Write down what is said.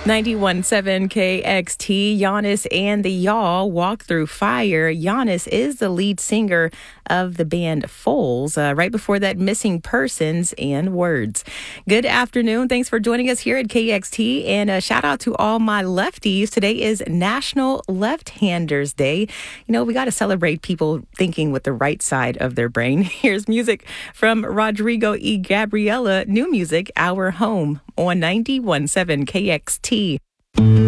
91.7 KXT, Giannis and the Y'all walk through fire. Giannis is the lead singer of the band Foals. Right before that, Missing Persons and Words. Good afternoon. Thanks for joining us here at KXT. And a shout out to all my lefties. Today is National Left-Handers Day. You know, we got to celebrate people thinking with the right side of their brain. Here's music from Rodrigo E. Gabriela, new music, Our Home, on 91.7 KXT.